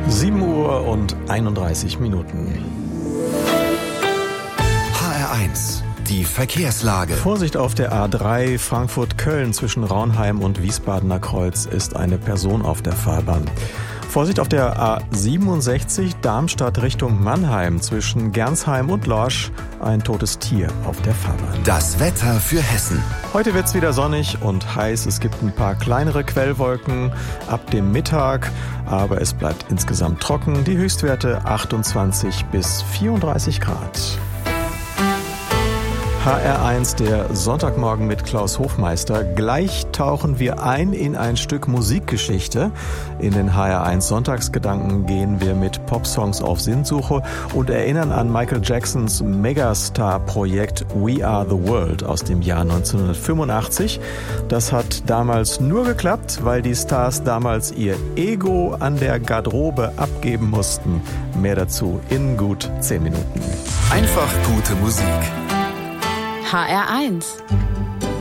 7:31 Uhr. HR1, die Verkehrslage. Vorsicht auf der A3 Frankfurt-Köln zwischen Raunheim und Wiesbadener Kreuz ist eine Person auf der Fahrbahn. Vorsicht auf der A67 Darmstadt Richtung Mannheim zwischen Gernsheim und Lorsch, ein totes Tier auf der Fahrbahn. Das Wetter für Hessen. Heute wird's wieder sonnig und heiß. Es gibt ein paar kleinere Quellwolken ab dem Mittag, aber es bleibt insgesamt trocken. Die Höchstwerte 28 bis 34 Grad. HR1, der Sonntagmorgen mit Klaus Hofmeister. Gleich tauchen wir ein in ein Stück Musikgeschichte. In den HR1 Sonntagsgedanken gehen wir mit Popsongs auf Sinnsuche und erinnern an Michael Jacksons Megastar-Projekt We Are the World aus dem Jahr 1985. Das hat damals nur geklappt, weil die Stars damals ihr Ego an der Garderobe abgeben mussten. Mehr dazu in gut 10 Minuten. Einfach gute Musik. HR1